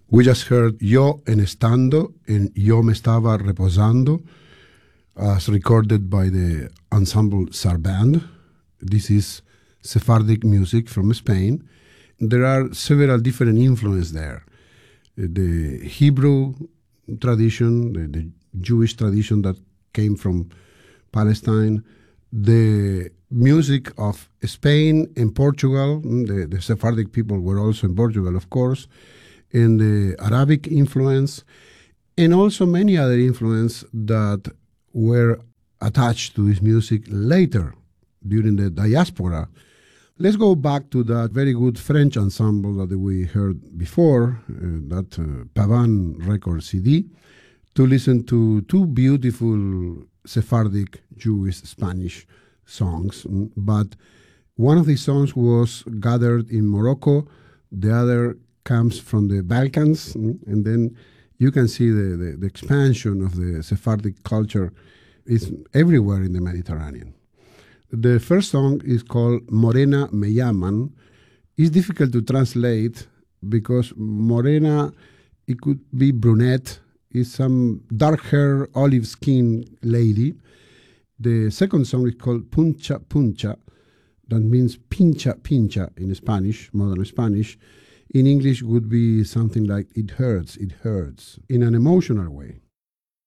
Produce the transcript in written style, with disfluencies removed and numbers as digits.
We just heard Yo en estando and Yo me estaba reposando, as recorded by the Ensemble Sarband. This is Sephardic music from Spain. There are several different influences there. The Hebrew tradition, the Jewish tradition that came from Palestine, the music of Spain and Portugal, the Sephardic people were also in Portugal, of course, and the Arabic influence, and also many other influences that were attached to this music later during the diaspora. Let's go back to that very good French ensemble that we heard before, that Pavan record CD, to listen to two beautiful Sephardic, Jewish, Spanish songs. But one of these songs was gathered in Morocco, the other comes from the Balkans, and then you can see the expansion of the Sephardic culture is everywhere in the Mediterranean. The first song is called Morena Me Llaman. It's difficult to translate because Morena, it could be brunette, is some dark hair, olive skin lady. The second song is called Puncha Puncha. That means pincha pincha in Spanish, modern Spanish. In English would be something like it hurts, in an emotional way.